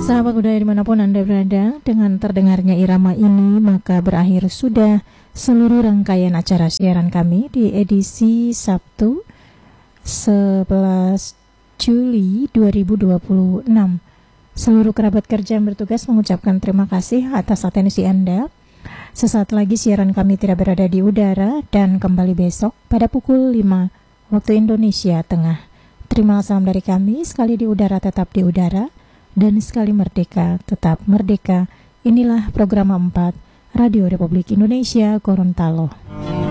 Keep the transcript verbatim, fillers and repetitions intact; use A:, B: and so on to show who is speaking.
A: Sahabat budaya dimanapun Anda berada, dengan terdengarnya irama ini maka berakhir sudah seluruh rangkaian acara siaran kami di edisi Sabtu sebelas Juli dua ribu dua puluh enam. Seluruh kerabat kerja yang bertugas mengucapkan terima kasih atas atensi Anda. Sesaat lagi siaran kami tidak berada di udara dan kembali besok pada pukul lima waktu Indonesia Tengah. Terima salam dari kami, sekali di udara tetap di udara, dan sekali merdeka tetap merdeka. Inilah program empat Radio Republik Indonesia Gorontalo.